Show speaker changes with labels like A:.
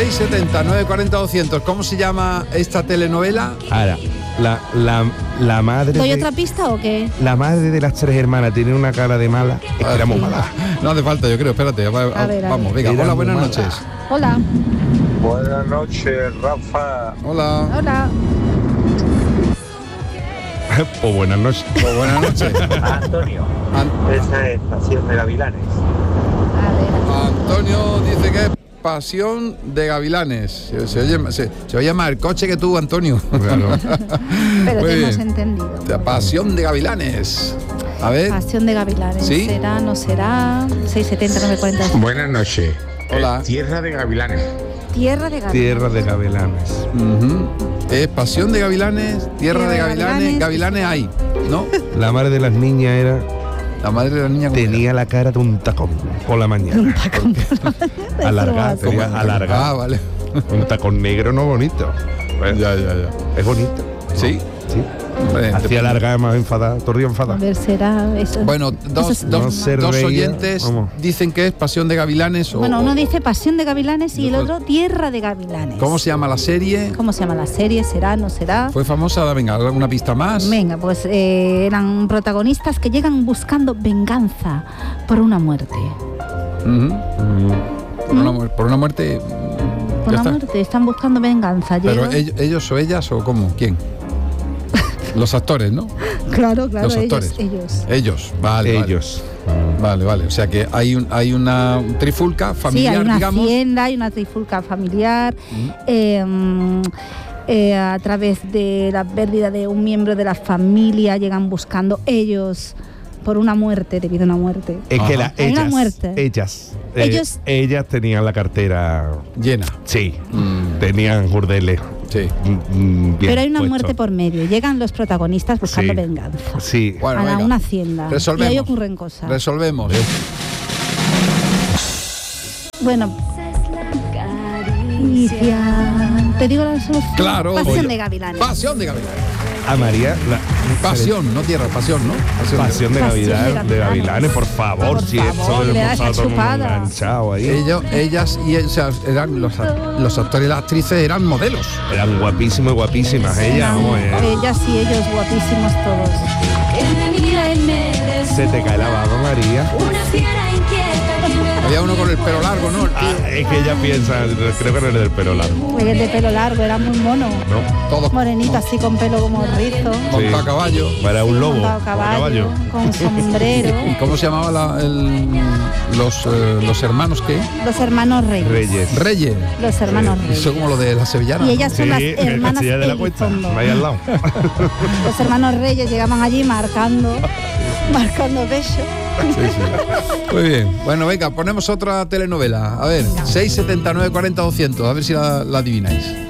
A: 670 940 200. ¿Cómo se llama esta telenovela?
B: Ahora, la madre...
C: ¿Doy otra pista o qué?
B: La madre de las tres hermanas tiene una cara de mala. Es que era muy mala.
A: No hace falta, yo creo. Espérate, vamos, venga. Hola, buenas noches.
C: Hola.
D: Buenas noches, Rafa.
A: Hola.
C: Hola.
B: O buenas noches.
A: O buenas noches.
D: Antonio. Esa es Pasión de Gavilanes.
A: Antonio dice que es Pasión de Gavilanes. Se oye más el coche que tú, Antonio.
B: Claro.
C: Pero
A: Muy
C: te
A: bien.
C: hemos entendido.
A: Pasión de Gavilanes. A ver.
C: Pasión de Gavilanes.
A: ¿Sí?
C: ¿Será, no será? 670 940.
D: Buenas noches.
A: Hola.
D: Tierra de Gavilanes.
C: Tierra de Gavilanes.
B: Tierra de Gavilanes.
A: Es Pasión de Gavilanes, Tierra de Gavilanes. Gavilanes hay, ¿no?
B: La madre de las niñas era...
A: La madre de la niña
B: tenía la cara de un tacón por la mañana.
C: Un tacón por la mañana.
B: Alargada, tenía alargada.
A: Ah, vale.
B: Un tacón negro no bonito.
A: Ya.
B: Es bonito.
A: ¿Sí?
B: Sí.
A: Hombre,
B: hacía larga, más enfadada, torría
C: A
B: enfadada.
C: ver, será eso.
A: Bueno, dos oyentes dicen que es Pasión de Gavilanes.
C: Bueno, uno dice Pasión de Gavilanes y el otro Tierra de Gavilanes.
A: ¿Cómo se llama la serie?
C: ¿Cómo se llama la serie? ¿Será, no será?
A: ¿Fue famosa? Venga, ¿alguna pista más?
C: Venga, pues eran protagonistas que llegan buscando venganza por una muerte.
A: Por una muerte.
C: Por una muerte, están buscando venganza.
A: ¿Pero ellos o ellas o cómo? ¿Quién? Los actores, ¿no?
C: Claro,
A: Los actores. Ellos, vale.
B: Ellos.
A: Vale. O sea que hay una trifulca familiar,
C: sí, hay una
A: digamos.
C: hacienda, hay una trifulca familiar. A través de la pérdida de un miembro de la familia llegan buscando ellos por una muerte, debido a una muerte.
B: Es que
C: hay una muerte.
B: Ellas tenían la cartera
A: llena.
B: Sí, tenían burdeles.
A: Sí.
C: Pero hay una muerte por medio. Llegan los protagonistas buscando venganza.
B: Sí.
A: Bueno,
C: a una hacienda.
A: Resolvemos.
C: Y ahí ocurren cosas.
A: Resolvemos.
C: Bueno. Te digo la solución.
A: Claro.
C: Pasión de Gavilanes.
A: Pasión de Gavilanes.
B: A María.
A: Pasión, no tierra, pasión, ¿no?
B: Pasión de Gavilanes, por favor.
C: Por
B: si
C: favor,
B: eso
C: le das esa chupada.
B: enganchado ahí.
A: Ellas y ellas eran los actores y las actrices eran modelos.
B: Eran guapísimos y guapísimas ellas.
C: Ellas y ellos guapísimos todos.
B: Se te cae la baba, María.
A: Había uno con el pelo largo, ¿no?
B: Es que ella piensa, creo que no era del pelo largo.
C: El de pelo largo, era muy mono.
B: No.
A: Todos
C: morenito, así con pelo como rizo.
A: Montado a caballo.
B: Para un lobo.
C: Montado a caballo. Con sombrero.
A: ¿Y cómo se llamaban los hermanos qué?
C: Los hermanos Reyes.
A: Reyes.
C: Los hermanos Reyes.
A: Eso como lo de la sevillana.
C: Y ellas son las hermanas
B: de la Cuesta, ahí al lado.
C: Los hermanos Reyes llegaban allí marcando pecho.
A: Sí. Muy bien. Bueno, venga, ponemos otra telenovela. A ver, 679 40 200. A ver si la adivináis.